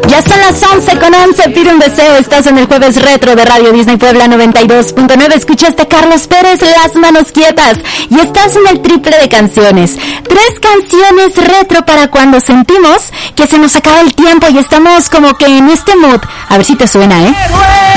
Ya son las 11:11, pide un deseo, estás en el Jueves Retro de Radio Disney Puebla 92.9, escuchaste a Carlos Pérez, Las Manos Quietas, y estás en el triple de canciones, 3 canciones retro para cuando sentimos que se nos acaba el tiempo y estamos como que en este mood, a ver si te suena,